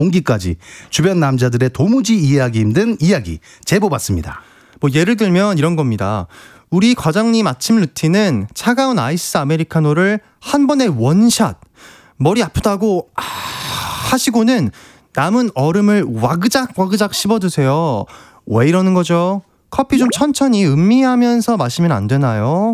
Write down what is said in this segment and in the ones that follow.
온기까지 주변 남자들의 도무지 이해하기 힘든 이야기 제보받습니다. 뭐 예를 들면 이런 겁니다. 우리 과장님 아침 루틴은 차가운 아이스 아메리카노를 한 번에 원샷, 머리 아프다고 하시고는 남은 얼음을 와그작 씹어드세요. 왜 이러는 거죠? 커피 좀 천천히 음미하면서 마시면 안 되나요?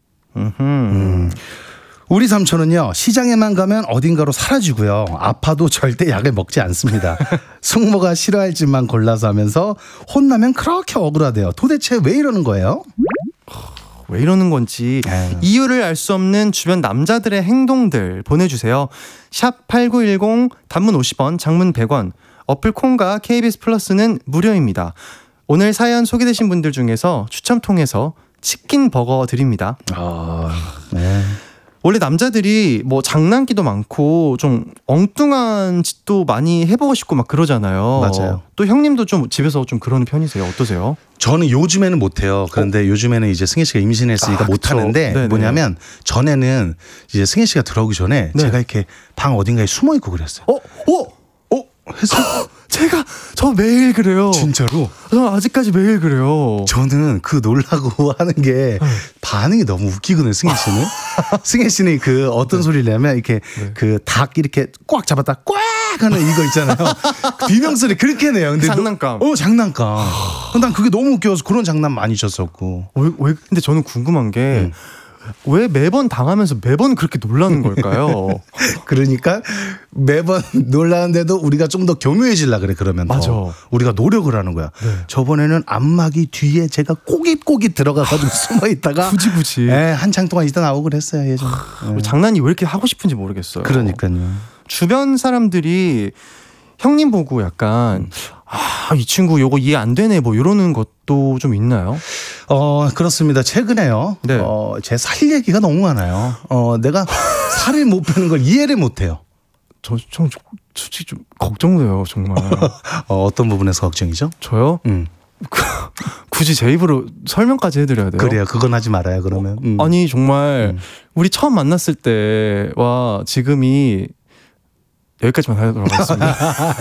우리 삼촌은요, 시장에만 가면 어딘가로 사라지고요, 아파도 절대 약을 먹지 않습니다. 숙모가 싫어할 집만 골라서 하면서 혼나면 그렇게 억울하대요. 도대체 왜 이러는 거예요? 왜 이러는 건지 이유를 알 수 없는 주변 남자들의 행동들 보내주세요. 샵 8910 단문 50원, 장문 100원, 어플 콩과 KBS 플러스는 무료입니다. 오늘 사연 소개되신 분들 중에서 추첨 통해서 치킨 버거 드립니다. 네. 원래 남자들이 뭐 장난기도 많고 좀 엉뚱한 짓도 많이 해보고 싶고 막 그러잖아요. 맞아요. 또 형님도 좀 집에서 좀 그러는 편이세요? 어떠세요? 저는 요즘에는 못해요. 그런데 요즘에는 이제 승혜 씨가 임신했으니까 못하는데, 네네. 뭐냐면 전에는 이제 승혜 씨가 들어오기 전에 네. 제가 이렇게 방 어딘가에 숨어 있고 그랬어요. 했어요? 저 매일 그래요. 진짜로? 저 아직까지 매일 그래요. 저는 그 놀라고 하는 게 반응이 너무 웃기거든요, 승혜 씨는. 승혜 씨는 그 어떤 소리를 내면 이렇게 그 닭 이렇게 꽉 잡았다 꽉 하는 이거 있잖아요. 비명소리 그렇게 내요. 근데 장난감. 장난감. 난 그게 너무 웃겨서 그런 장난 많이 쳤었고. 왜 근데 저는 궁금한 게 왜 매번 당하면서 매번 그렇게 놀라는 걸까요? 그러니까 매번 놀라는데도 우리가 좀 더 교묘해지려 그래. 그러면 맞아. 더 우리가 노력을 하는 거야. 네. 저번에는 안마기 뒤에 제가 꼬깃꼬깃 들어가가지고 숨어 있다가 굳이 네, 한창 동안 있다 나오고 그랬어요, 예전에. 장난이 왜 이렇게 하고 싶은지 모르겠어요. 그러니까요. 주변 사람들이 형님 보고 약간 이 친구 요거 이해 안 되네 뭐 이러는 것도 좀 있나요? 그렇습니다. 최근에요. 네. 제 살 얘기가 너무 많아요. 내가 살을 못 빼는 걸 이해를 못 해요. 저 솔직히 좀 걱정돼요, 정말. 어떤 부분에서 걱정이죠? 저요? 굳이 제 입으로 설명까지 해드려야 돼요? 그래요. 그건 하지 말아요, 그러면. 아니 정말 우리 처음 만났을 때와 지금이 여기까지만 하도록 하겠습니다.